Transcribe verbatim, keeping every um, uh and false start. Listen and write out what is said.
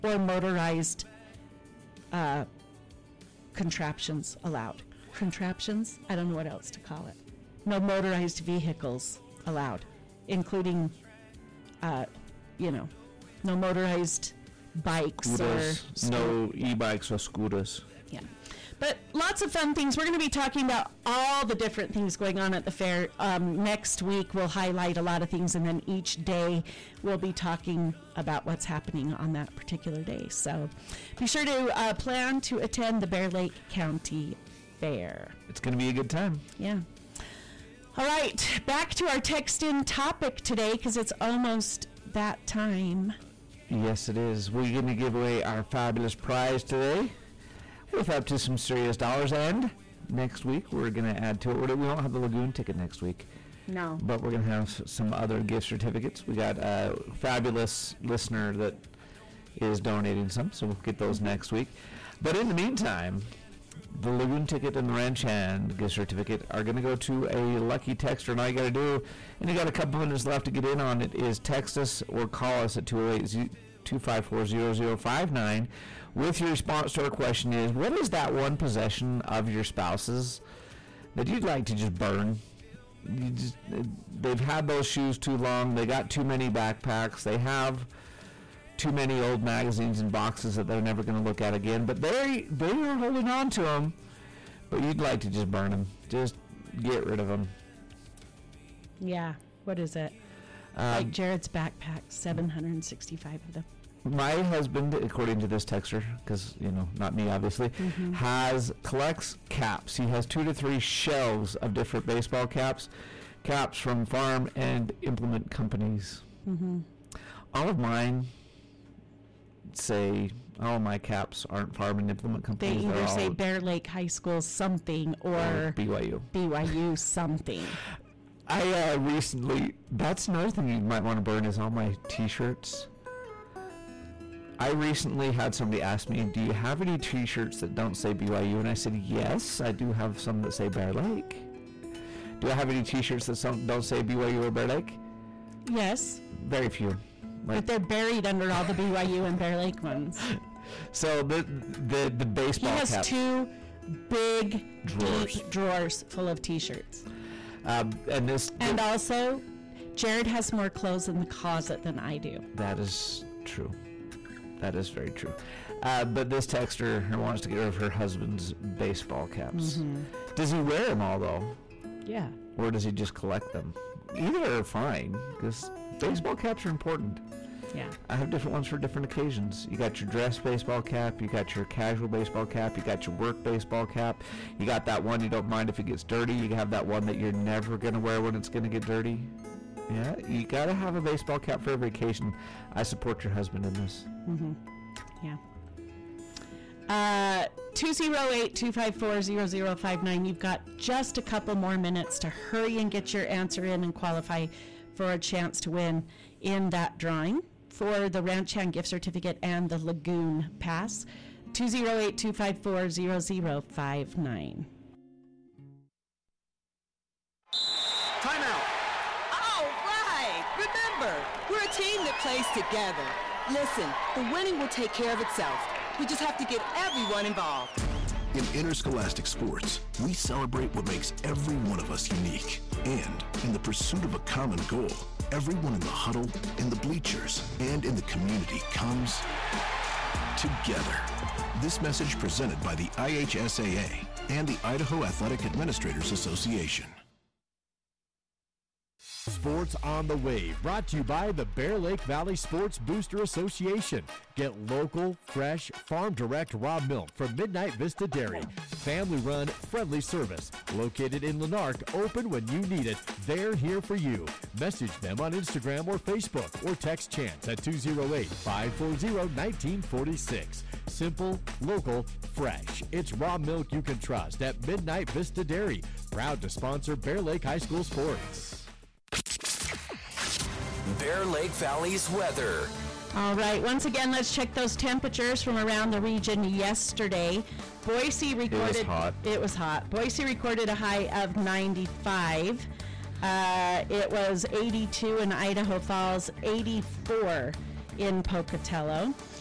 or motorized uh, contraptions allowed. Contraptions? I don't know what else to call it. No motorized vehicles allowed, including, uh, you know, no motorized bikes scooters, or... Sco- no e-bikes or scooters. Yeah. But lots of fun things. We're going to be talking about all the different things going on at the fair. Um, next week, we'll highlight a lot of things, and then each day we'll be talking about what's happening on that particular day. So be sure to uh, plan to attend the Bear Lake County Fair. It's going to be a good time. Yeah. All right, back to our text-in topic today, because it's almost that time. Yes, it is. We're going to give away our fabulous prize today with up to some serious dollars, and next week we're going to add to it. We won't have the Lagoon ticket next week. No. But we're going to have some other gift certificates. We got a fabulous listener that is donating some, so we'll get those next week. But in the meantime, the Lagoon ticket and the Ranch Hand gift certificate are going to go to a lucky texter, and all you got to do, and you got a couple minutes left to get in on it, is text us or call us at two oh eight, two five four, zero zero five nine with your response to our question is, what is that one possession of your spouse's that you'd like to just burn? You just, they've had those shoes too long, they got too many backpacks, they have too many old magazines and boxes that they're never going to look at again, but they they are holding on to them, but you'd like to just burn them, just get rid of them. Yeah, what is it? Um, like Jared's backpack, seven hundred sixty-five of them. My husband, according to this texter, because, you know, not me obviously, mm-hmm. has, collects caps. He has two to three shelves of different baseball caps, caps from farm and implement companies. Mm-hmm. All of mine say, all of my caps aren't farm and implement companies. They either say Bear Lake High School something or, or B Y U. B Y U something. I uh, recently, that's another thing you might want to burn is all my t-shirts. I recently had somebody ask me, do you have any t-shirts that don't say B Y U? And I said, yes, I do have some that say Bear Lake. Do I have any t-shirts that some don't say B Y U or Bear Lake? Yes. Very few. Like, but they're buried under all the B Y U and Bear Lake ones. So the the, the baseball He has caps. two big, drawers. deep drawers full of t-shirts. Um, and this. And also, Jared has more clothes in the closet than I do. That is true. That is very true. Uh, but this texter wants to get rid of her husband's baseball caps. Mm-hmm. Does he wear them all, though? Yeah. Or does he just collect them? Either are fine, because baseball caps are important. Yeah. I have different ones for different occasions. You got your dress baseball cap, you got your casual baseball cap, you got your work baseball cap, you got that one you don't mind if it gets dirty, you have that one that you're never going to wear when it's going to get dirty. Yeah, you got to have a baseball cap for every occasion. I support your husband in this. Mm-hmm. Yeah. Uh, two oh eight, two five four, zero zero five nine. You've got just a couple more minutes to hurry and get your answer in and qualify for a chance to win in that drawing for the Ranch Hand gift certificate and the Lagoon Pass. two oh eight, two five four, zero zero five nine. Timeout. All right. Remember, we're a team that plays together. Listen, the winning will take care of itself. We just have to get everyone involved. In interscholastic sports, we celebrate what makes every one of us unique. And in the pursuit of a common goal, everyone in the huddle, in the bleachers, and in the community comes together. This message presented by the I H S A A and the Idaho Athletic Administrators Association. Sports on the Wave, brought to you by the Bear Lake Valley Sports Booster Association. Get local, fresh, farm direct raw milk from Midnight Vista Dairy. Family run, friendly service. Located in Lanark, open when you need it. They're here for you. Message them on Instagram or Facebook or text Chance at two oh eight, five four zero, one nine four six. Simple, local, fresh. It's raw milk you can trust at Midnight Vista Dairy. Proud to sponsor Bear Lake High School sports. Bear Lake Valley's weather. All right, once again, let's check those temperatures from around the region yesterday. Boise recorded... It was hot. It was hot. Boise recorded a high of ninety-five. Uh, it was eighty-two in Idaho Falls, eighty-four in Pocatello.